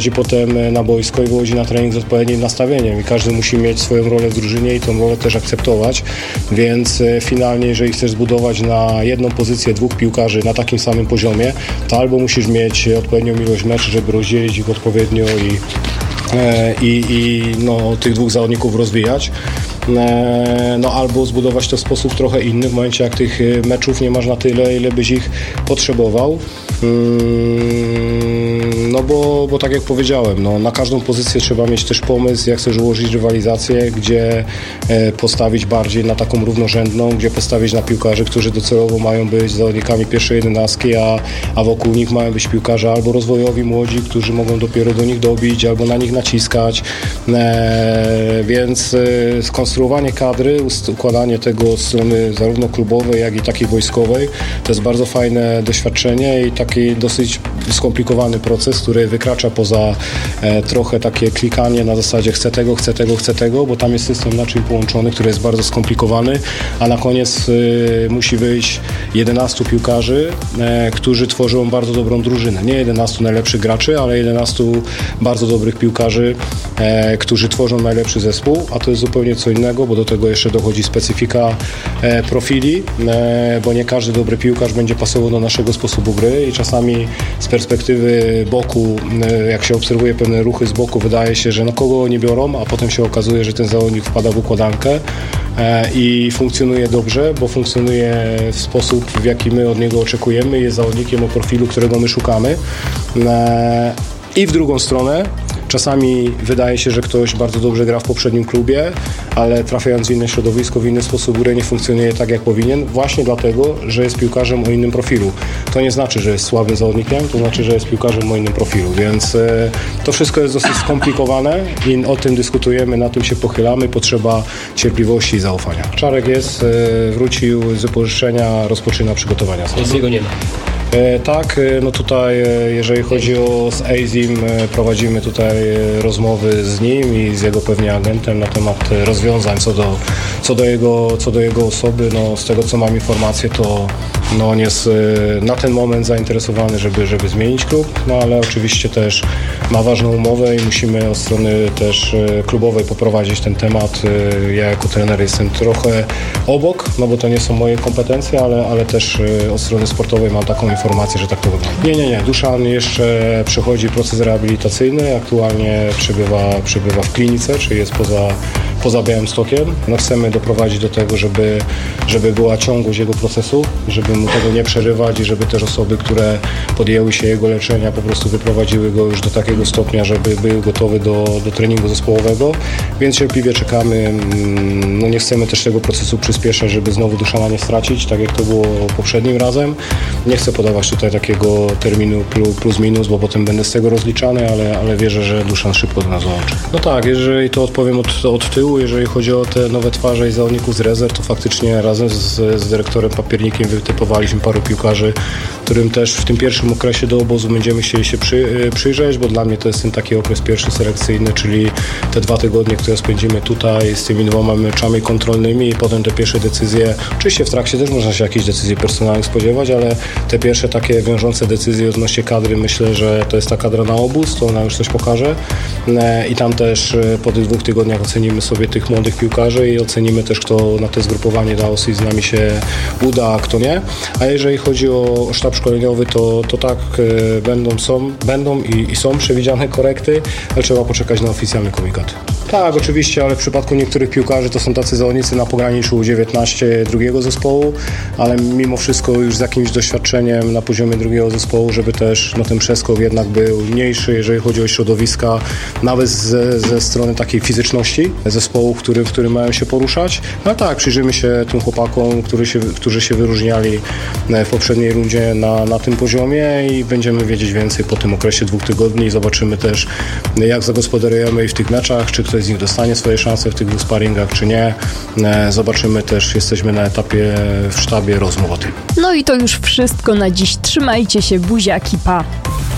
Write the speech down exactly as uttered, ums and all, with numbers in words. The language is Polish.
wychodzi potem na boisko i wychodzi na trening z odpowiednim nastawieniem i każdy musi mieć swoją rolę w drużynie i tą rolę też akceptować, więc finalnie, jeżeli chcesz zbudować na jedną pozycję dwóch piłkarzy na takim samym poziomie, to albo musisz mieć odpowiednią ilość meczów, żeby rozdzielić ich odpowiednio i, i, i no, tych dwóch zawodników rozwijać. No albo zbudować to w sposób trochę inny w momencie, jak tych meczów nie masz na tyle, ile byś ich potrzebował. No bo, bo tak jak powiedziałem, no, na każdą pozycję trzeba mieć też pomysł, jak chcesz ułożyć rywalizację, gdzie postawić bardziej na taką równorzędną, gdzie postawić na piłkarzy, którzy docelowo mają być zawodnikami pierwszej jedenastki, a, a wokół nich mają być piłkarze albo rozwojowi młodzi, którzy mogą dopiero do nich dobić, albo na nich naciskać. E, więc e, skonstruowanie kadry, układanie tego z strony zarówno klubowej, jak i takiej wojskowej, to jest bardzo fajne doświadczenie i taki dosyć skomplikowany proces, który wykracza poza e, trochę takie klikanie na zasadzie chcę tego, chcę tego, chcę tego, bo tam jest system naczyń połączony, który jest bardzo skomplikowany, a na koniec e, musi wyjść jedenastu piłkarzy, e, którzy tworzą bardzo dobrą drużynę. Nie jedenastu najlepszych graczy, ale jedenastu bardzo dobrych piłkarzy, e, którzy tworzą najlepszy zespół, a to jest zupełnie co innego, bo do tego jeszcze dochodzi specyfika e, profili, e, bo nie każdy dobry piłkarz będzie pasował do naszego sposobu gry i czasami z perspektywy boku, jak się obserwuje pewne ruchy z boku, wydaje się, że no kogo oni biorą, a potem się okazuje, że ten zawodnik wpada w układankę i funkcjonuje dobrze, bo funkcjonuje w sposób, w jaki my od niego oczekujemy, jest zawodnikiem o profilu, którego my szukamy. I w drugą stronę czasami wydaje się, że ktoś bardzo dobrze gra w poprzednim klubie, ale trafiając w inne środowisko, w inny sposób gry nie funkcjonuje tak, jak powinien, właśnie dlatego, że jest piłkarzem o innym profilu. To nie znaczy, że jest słabym zawodnikiem, to znaczy, że jest piłkarzem o innym profilu, więc e, to wszystko jest dosyć skomplikowane i o tym dyskutujemy, na tym się pochylamy, potrzeba cierpliwości i zaufania. Czarek jest, e, wrócił z wypożyczenia, rozpoczyna przygotowania. Jest jego nie ma. E, tak, no tutaj jeżeli chodzi o z Azim, prowadzimy tutaj rozmowy z nim i z jego pewnie agentem na temat rozwiązań co do, co do, jego, co do jego osoby. No, z tego co mam informację, to no, on jest na ten moment zainteresowany, żeby, żeby zmienić klub, no ale oczywiście też ma ważną umowę i musimy od strony też klubowej poprowadzić ten temat. Ja jako trener jestem trochę obok, no bo to nie są moje kompetencje, ale, ale też od strony sportowej mam taką informację, że tak to wygląda. Nie, nie, nie. Duszan jeszcze przechodzi proces rehabilitacyjny, aktualnie przebywa, przebywa w klinice, czyli jest poza, poza Białymstokiem. No chcemy doprowadzić do tego, żeby, żeby była ciągłość jego procesu, żeby mu tego nie przerywać i żeby też osoby, które podjęły się jego leczenia, po prostu wyprowadziły go już do takiego stopnia, żeby był gotowy do, do treningu zespołowego, więc cierpliwie czekamy. No nie chcemy też tego procesu przyspieszać, żeby znowu Duszana nie stracić, tak jak to było poprzednim razem. Nie chcę podawać tutaj takiego terminu plus minus, bo potem będę z tego rozliczany, ale, ale wierzę, że Duszan szybko do nas dołączy. No tak, jeżeli to odpowiem od, od tyłu, jeżeli chodzi o te nowe twarze i zawodników z rezerw, to faktycznie razem z, z dyrektorem Papiernikiem wytypowaliśmy paru piłkarzy, którym też w tym pierwszym okresie do obozu będziemy chcieli się przy, przyjrzeć, bo dla mnie to jest ten taki okres pierwszy selekcyjny, czyli te dwa tygodnie, które spędzimy tutaj z tymi dwoma meczami kontrolnymi i potem te pierwsze decyzje. Oczywiście w trakcie też można się jakichś decyzji personalnych spodziewać, ale te pierwsze takie wiążące decyzje odnośnie kadry, myślę, że to jest ta kadra na obóz, to ona już coś pokaże i tam też po tych dwóch tygodniach ocenimy sobie tych młodych piłkarzy i ocenimy też, kto na to zgrupowanie da i z nami się uda, a kto nie. A jeżeli chodzi o sztab szkoleniowy, to, to tak, będą, są, będą i, i są przewidziane korekty, ale trzeba poczekać na oficjalny komunikat. Tak, oczywiście, ale w przypadku niektórych piłkarzy to są tacy zawodnicy na pograniczu dziewiętnaście drugiego zespołu, ale mimo wszystko już z jakimś doświadczeniem na poziomie drugiego zespołu, żeby też no, ten przeskok jednak był mniejszy, jeżeli chodzi o środowiska, nawet ze, ze strony takiej fizyczności zespołu, w którym, w którym mają się poruszać. No tak, przyjrzymy się tym chłopakom, którzy się, którzy się wyróżniali w poprzedniej rundzie na, na tym poziomie i będziemy wiedzieć więcej po tym okresie dwóch tygodni i zobaczymy też, jak zagospodarujemy i w tych meczach, czy ktoś z nich dostanie swoje szanse w tych dwóch sparingach, czy nie. Zobaczymy też, jesteśmy na etapie w sztabie rozmów o tym. No i to już wszystko na dziś. Trzymajcie się, buziaki, pa!